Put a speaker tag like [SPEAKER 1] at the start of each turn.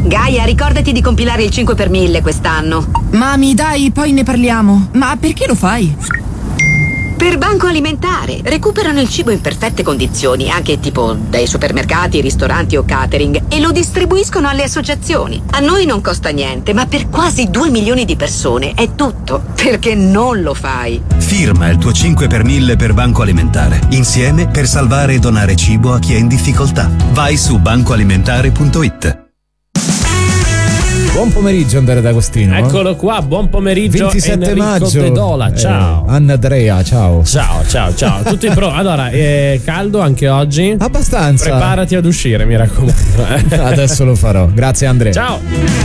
[SPEAKER 1] Gaia, ricordati di compilare il 5 per 1000 quest'anno.
[SPEAKER 2] Mami, dai, poi ne parliamo. Ma perché lo fai?
[SPEAKER 1] Per Banco Alimentare. Recuperano il cibo in perfette condizioni, anche tipo dai supermercati, ristoranti o catering, e lo distribuiscono alle associazioni. A noi non costa niente, ma per quasi 2 milioni di persone è tutto. Perché non lo fai?
[SPEAKER 3] Firma il tuo 5 per 1000 per Banco Alimentare. Insieme per salvare e donare cibo a chi è in difficoltà. Vai su bancoalimentare.it.
[SPEAKER 4] Buon pomeriggio Andrea D'Agostino.
[SPEAKER 5] Eccolo qua, buon pomeriggio
[SPEAKER 4] 27
[SPEAKER 5] Enrico
[SPEAKER 4] maggio.
[SPEAKER 5] De Dola, ciao.
[SPEAKER 4] Andrea, ciao.
[SPEAKER 5] Ciao. Tutti pronti? Allora, è caldo anche oggi?
[SPEAKER 4] Abbastanza.
[SPEAKER 5] Preparati ad uscire, mi raccomando.
[SPEAKER 4] Adesso lo farò. Grazie Andrea.
[SPEAKER 5] Ciao.